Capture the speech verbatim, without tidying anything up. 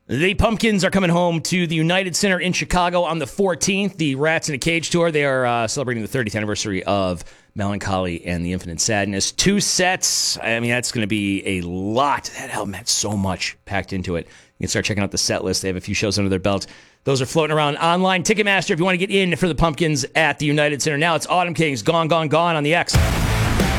The Pumpkins are coming home to the United Center in Chicago on the fourteenth. The Rats in a Cage tour. They are uh, celebrating the thirtieth anniversary of Melancholy and the Infinite Sadness. Two sets. I mean, that's going to be a lot. That album had so much packed into it. You can start checking out the set list. They have a few shows under their belt. Those are floating around online. Ticketmaster, if you want to get in for the Pumpkins at the United Center. Now it's Autumn Kings, Gone, Gone, Gone on the X.